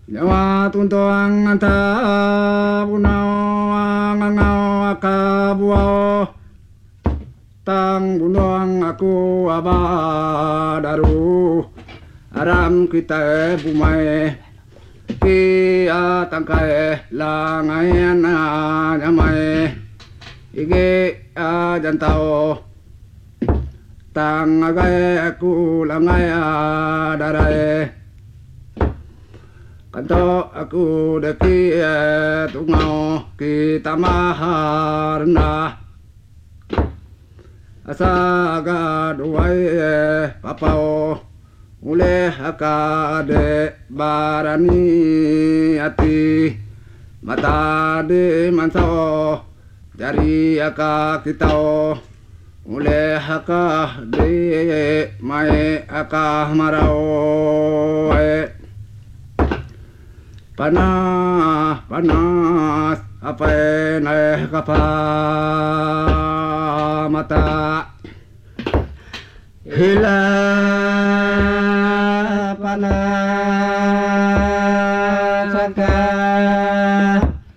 Nyawa tuntuang anta punau ngangau akabuao tang bunuang aku abadaru aram kita bumai ki atangkae langai na nyamai ige ajantao tang agai aku langai adarae kanto aku deki tungau kita maharna asaga duai papao ule akade barani ati mata de mansao dari aka kitao ule haka de mai aka marao panas apa naik kapal mata hila panas